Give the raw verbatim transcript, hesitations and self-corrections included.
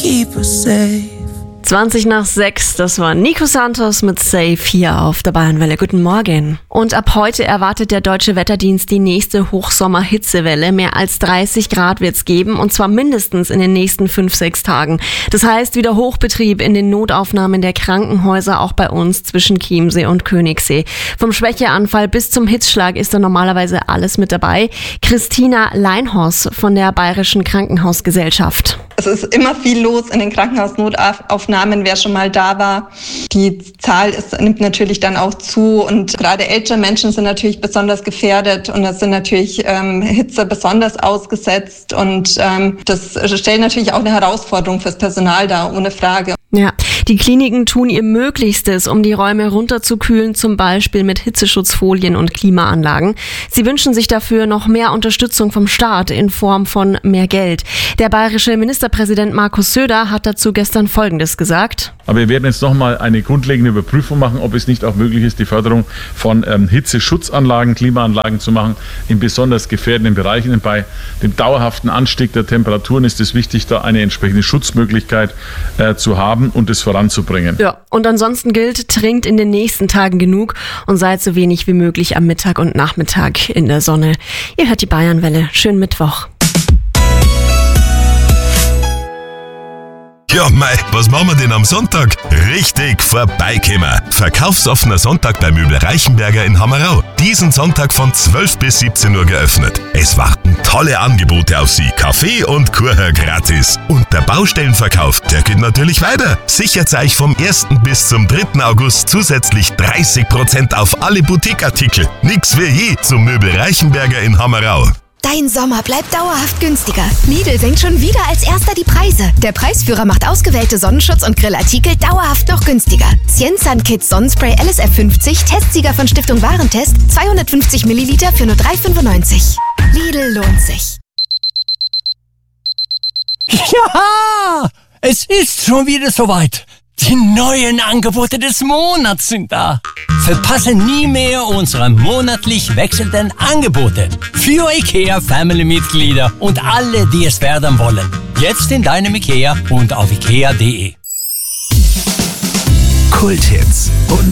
keep us safe. zwanzig nach sechs, das war Nico Santos mit Safe hier auf der Bayernwelle. Guten Morgen. Und ab heute erwartet der Deutsche Wetterdienst die nächste Hochsommer-Hitzewelle. Mehr als dreißig Grad wird's geben, und zwar mindestens in den nächsten fünf, sechs Tagen. Das heißt wieder Hochbetrieb in den Notaufnahmen der Krankenhäuser, auch bei uns zwischen Chiemsee und Königssee. Vom Schwächeanfall bis zum Hitzschlag ist da normalerweise alles mit dabei. Christina Leinhorst von der Bayerischen Krankenhausgesellschaft. Es ist immer viel los in den Krankenhausnotaufnahmen, wer schon mal da war. Die Zahl ist, nimmt natürlich dann auch zu, und gerade ältere Menschen sind natürlich besonders gefährdet, und das sind natürlich ähm, Hitze besonders ausgesetzt, und ähm, das stellt natürlich auch eine Herausforderung fürs Personal dar, ohne Frage. Ja, die Kliniken tun ihr Möglichstes, um die Räume runterzukühlen, zum Beispiel mit Hitzeschutzfolien und Klimaanlagen. Sie wünschen sich dafür noch mehr Unterstützung vom Staat in Form von mehr Geld. Der bayerische Ministerpräsident Markus Söder hat dazu gestern Folgendes gesagt. Aber wir werden jetzt nochmal eine grundlegende Überprüfung machen, ob es nicht auch möglich ist, die Förderung von ähm, Hitzeschutzanlagen, Klimaanlagen zu machen in besonders gefährdenden Bereichen. Denn bei dem dauerhaften Anstieg der Temperaturen ist es wichtig, da eine entsprechende Schutzmöglichkeit äh, zu haben und es voranzubringen. Ja, und ansonsten gilt, trinkt in den nächsten Tagen genug und seid so wenig wie möglich am Mittag und Nachmittag in der Sonne. Ihr hört die Bayernwelle. Schönen Mittwoch. Ja, mei, was machen wir denn am Sonntag? Richtig, vorbeikommen. Verkaufsoffener Sonntag bei Möbel Reichenberger in Hammerau. Diesen Sonntag von zwölf bis siebzehn Uhr geöffnet. Es warten tolle Angebote auf Sie. Kaffee und Kuchen gratis. Und der Baustellenverkauf, der geht natürlich weiter. Sichert euch vom ersten bis zum dritten August zusätzlich dreißig Prozent auf alle Boutiqueartikel. Nix wie je zum Möbel Reichenberger in Hammerau. Dein Sommer bleibt dauerhaft günstiger. Lidl senkt schon wieder als erster die Preise. Der Preisführer macht ausgewählte Sonnenschutz- und Grillartikel dauerhaft noch günstiger. Cienzan Kids Sonnenspray L S F fünfzig, Testsieger von Stiftung Warentest, zweihundertfünfzig Milliliter für nur drei fünfundneunzig. Lidl lohnt sich. Ja, es ist schon wieder soweit. Die neuen Angebote des Monats sind da. Verpasse nie mehr unsere monatlich wechselnden Angebote für IKEA Family-Mitglieder und alle, die es werden wollen. Jetzt in deinem IKEA und auf ikea punkt de. Kulthits.